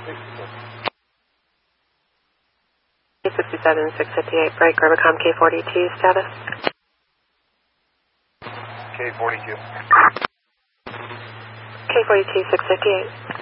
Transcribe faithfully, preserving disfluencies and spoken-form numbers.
sixty-seven, six fifty-eight, break, Rubicom K forty-two, status? K forty-two. K forty-two, six fifty-eight.